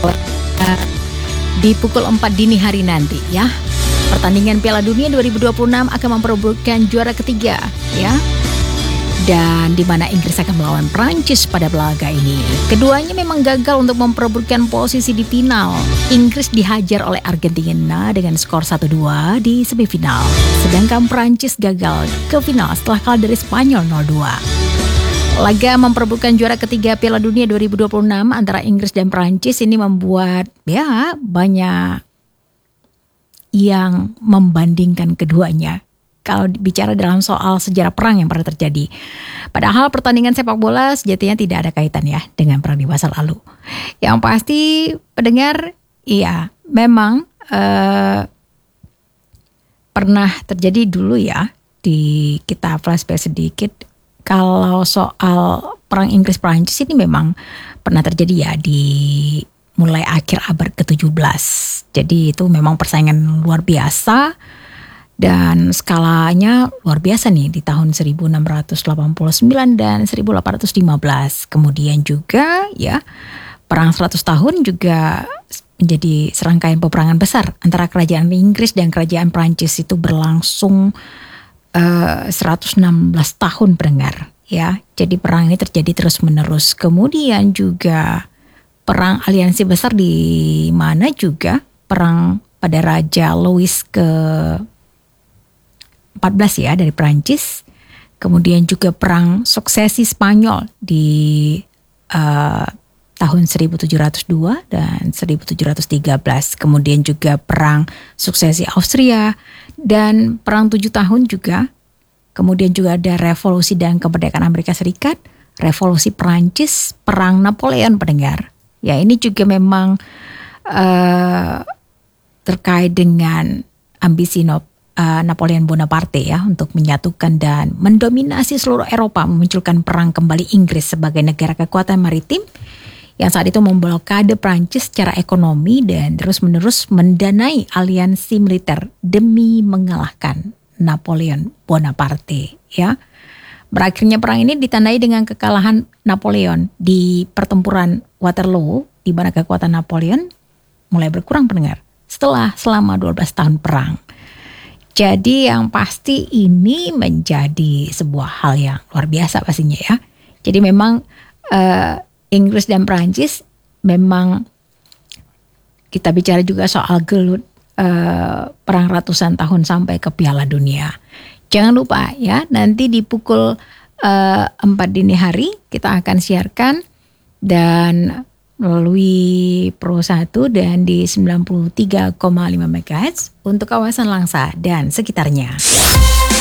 di pukul 4 dini hari nanti ya. Pertandingan Piala Dunia 2026 akan memperebutkan juara ketiga ya. Dan di mana Inggris akan melawan Prancis pada laga ini. Keduanya memang gagal untuk memperebutkan posisi di final. Inggris dihajar oleh Argentina dengan skor 1-2 di semifinal. Sedangkan Prancis gagal ke final setelah kalah dari Spanyol 0-2. Laga memperebutkan juara ketiga Piala Dunia 2026 antara Inggris dan Prancis ini membuat ya banyak yang membandingkan keduanya. Kalau bicara dalam soal sejarah perang yang pernah terjadi. Padahal pertandingan sepak bola sejatinya tidak ada kaitan ya dengan perang di masa lalu. Yang pasti pendengar, iya memang pernah terjadi dulu ya. Kita flashback sedikit. Kalau soal perang Inggris-Prancis ini memang pernah terjadi ya di mulai akhir abad ke-17. Jadi itu memang persaingan luar biasa. Dan skalanya luar biasa nih di tahun 1689 dan 1815. Kemudian juga ya perang 100 tahun juga menjadi serangkaian peperangan besar antara kerajaan Inggris dan kerajaan Prancis itu berlangsung 116 tahun pendengar ya. Jadi perang ini terjadi terus menerus. Kemudian juga perang aliansi besar di mana juga perang pada Raja Louis ke 14 ya dari Prancis. Kemudian juga perang suksesi Spanyol di tahun 1702 dan 1713. Kemudian juga perang suksesi Austria dan perang 7 tahun juga. Kemudian juga ada revolusi dan kemerdekaan Amerika Serikat, revolusi Prancis, perang Napoleon pendengar. Ya ini juga memang terkait dengan ambisi Napoleon Bonaparte ya untuk menyatukan dan mendominasi seluruh Eropa, memunculkan perang kembali Inggris sebagai negara kekuatan maritim yang saat itu memblokade Prancis secara ekonomi dan terus-menerus mendanai aliansi militer demi mengalahkan Napoleon Bonaparte ya. Berakhirnya perang ini ditandai dengan kekalahan Napoleon di pertempuran Waterloo, di mana kekuatan Napoleon mulai berkurang pendengar selama 12 tahun perang. Jadi yang pasti ini menjadi sebuah hal yang luar biasa pastinya ya. Jadi memang Inggris dan Prancis memang kita bicara juga soal gelut perang ratusan tahun sampai ke Piala Dunia. Jangan lupa ya nanti di pukul 4 dini hari kita akan siarkan dan melalui Pro 1 dan di 93,5 MHz untuk kawasan Langsa dan sekitarnya.